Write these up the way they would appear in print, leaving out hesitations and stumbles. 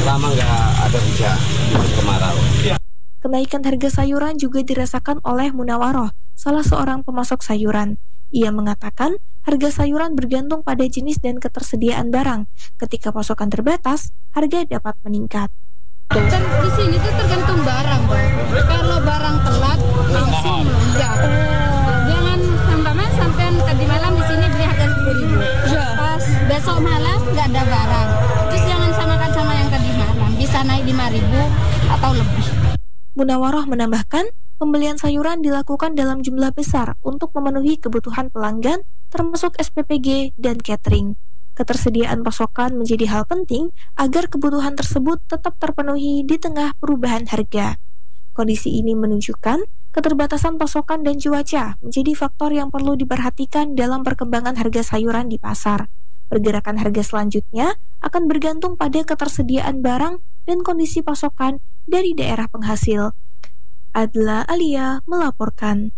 Lama nggak ada hujan, musim kemarau. Kenaikan harga sayuran juga dirasakan oleh Munawaroh, salah seorang pemasok sayuran. Ia mengatakan harga sayuran bergantung pada jenis dan ketersediaan barang. Ketika pasokan terbatas, harga dapat meningkat. Kan di sini tuh tergantung barang, Bang. Kalau barang telat langsung melonjak. Jangan sampai tadi malam di sini beli harga 10.000. Pas besok malam nggak ada barang. Terus jangan samakan sama yang tadi malam. Bisa naik 5.000 atau lebih. Munawaroh menambahkan, pembelian sayuran dilakukan dalam jumlah besar untuk memenuhi kebutuhan pelanggan, termasuk SPPG dan catering. Ketersediaan pasokan menjadi hal penting agar kebutuhan tersebut tetap terpenuhi di tengah perubahan harga. Kondisi ini menunjukkan keterbatasan pasokan dan cuaca menjadi faktor yang perlu diperhatikan dalam perkembangan harga sayuran di pasar. Pergerakan harga selanjutnya akan bergantung pada ketersediaan barang dan kondisi pasokan dari daerah penghasil. Adla Alia melaporkan.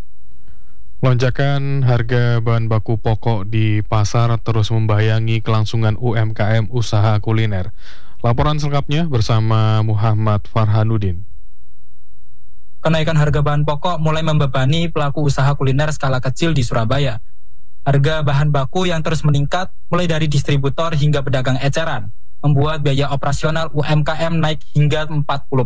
Lonjakan harga bahan baku pokok di pasar terus membayangi kelangsungan UMKM usaha kuliner. Laporan selengkapnya bersama Muhammad Farhanuddin. Kenaikan harga bahan pokok mulai membebani pelaku usaha kuliner skala kecil di Surabaya. Harga bahan baku yang terus meningkat, mulai dari distributor hingga pedagang eceran, membuat biaya operasional UMKM naik hingga 40%.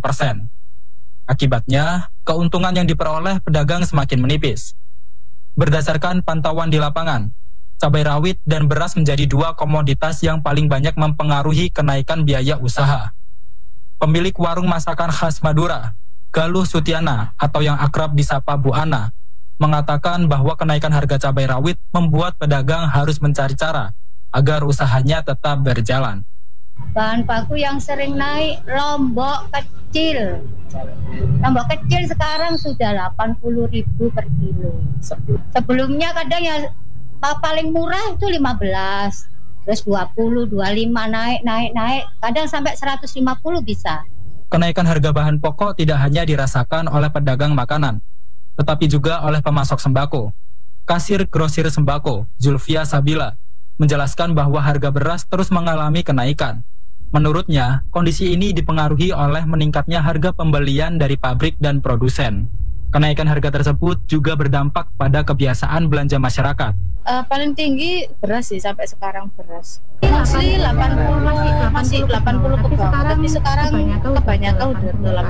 Akibatnya, keuntungan yang diperoleh pedagang semakin menipis. Berdasarkan pantauan di lapangan, cabai rawit dan beras menjadi dua komoditas yang paling banyak mempengaruhi kenaikan biaya usaha. Pemilik warung masakan khas Madura, Galuh Sutiana atau yang akrab disapa Bu Ana, mengatakan bahwa kenaikan harga cabai rawit membuat pedagang harus mencari cara agar usahanya tetap berjalan. Bahan baku yang sering naik lombok kecil. Lombok kecil sekarang sudah 80.000 per kilo. Sebelumnya kadang ya paling murah itu 15, terus 20, 25 naik. Kadang sampai 150 bisa. Kenaikan harga bahan pokok tidak hanya dirasakan oleh pedagang makanan, tetapi juga oleh pemasok sembako. Kasir grosir sembako, Zulfia Sabila, menjelaskan bahwa harga beras terus mengalami kenaikan. Menurutnya, kondisi ini dipengaruhi oleh meningkatnya harga pembelian dari pabrik dan produsen. Kenaikan harga tersebut juga berdampak pada kebiasaan belanja masyarakat. Paling tinggi beras sih sampai sekarang beras. Asli 80 masih 80 ke bawah. Tapi sekarang kebanyakan udah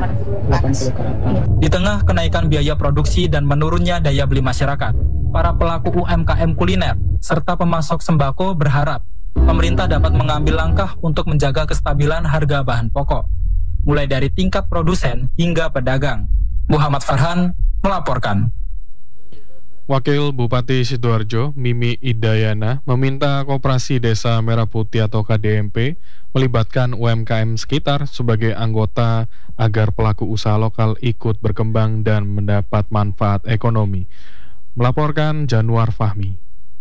80. Di tengah kenaikan biaya produksi dan menurunnya daya beli masyarakat, para pelaku UMKM kuliner serta pemasok sembako berharap pemerintah dapat mengambil langkah untuk menjaga kestabilan harga bahan pokok, mulai dari tingkat produsen hingga pedagang. Muhammad Farhan melaporkan. Wakil Bupati Sidoarjo, Mimi Idayana, meminta Koperasi Desa Merah Putih atau KDMP melibatkan UMKM sekitar sebagai anggota agar pelaku usaha lokal ikut berkembang dan mendapat manfaat ekonomi. Melaporkan Januar Fahmi.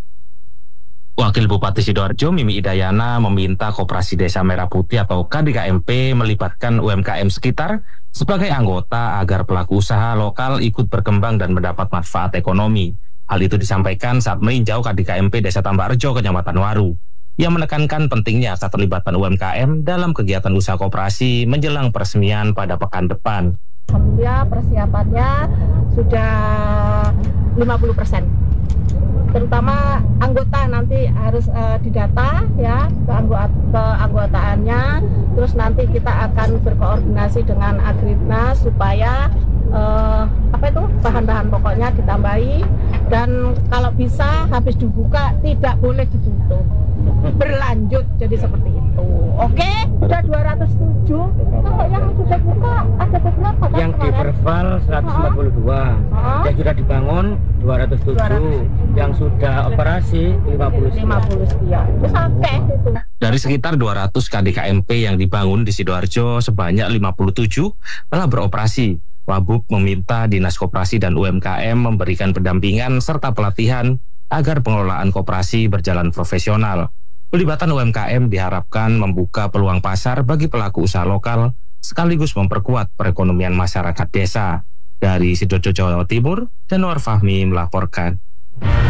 Wakil Bupati Sidoarjo, Mimi Idayana, meminta Koperasi Desa Merah Putih atau KDKMP melibatkan UMKM sekitar sebagai anggota agar pelaku usaha lokal ikut berkembang dan mendapat manfaat ekonomi. Hal itu disampaikan saat meninjau KDKMP Desa Tambarjo, Kecamatan Waru, yang menekankan pentingnya keterlibatan UMKM dalam kegiatan usaha koperasi menjelang peresmian pada pekan depan. Ya, persiapannya sudah 50%. Terutama anggota nanti harus didata ya keanggotaannya, terus nanti kita akan berkoordinasi dengan Agritnas supaya bahan-bahan pokoknya ditambahi, dan kalau bisa habis dibuka tidak boleh ditutup, berlanjut jadi seperti itu. Oke, udah 207. Kalau yang sudah buka ada beberapa kan? Yang di verbal 142, yang sudah dibangun 207, yang sudah operasi 50 sekian. Terus oke itu. Dari sekitar 200 KDKMP yang dibangun di Sidoarjo, sebanyak 57 telah beroperasi. Wabub meminta Dinas Koperasi dan UMKM memberikan pendampingan serta pelatihan agar pengelolaan koperasi berjalan profesional. Pelibatan UMKM diharapkan membuka peluang pasar bagi pelaku usaha lokal sekaligus memperkuat perekonomian masyarakat desa. Dari Sidoarjo, Jawa Timur, Januar Fahmi melaporkan.